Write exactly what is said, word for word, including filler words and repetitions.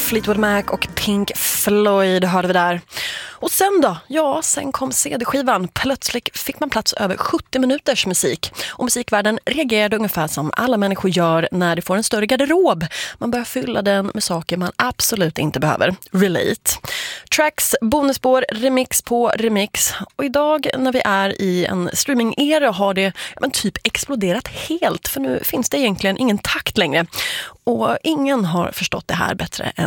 Fleetwood Mac och Pink Floyd hörde vi där. Och sen då? Ja, sen kom C D-skivan. Plötsligt fick man plats över sjuttio minuters musik. Och musikvärlden reagerade ungefär som alla människor gör när de får en större garderob. Man börjar fylla den med saker man absolut inte behöver. Relate. Tracks, bonusspår, remix på remix. Och idag när vi är i en streaming-era har det men typ exploderat helt. För nu finns det egentligen ingen takt längre. Och ingen har förstått det här bättre än